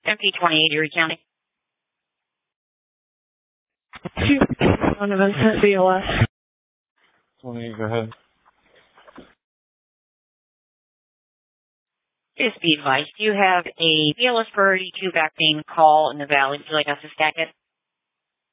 MP28 Erie County. On Vincent BLS. 28, go ahead. Just be advised, you have a BLS Priority 2 back main call in the valley. Would you like us to stack it?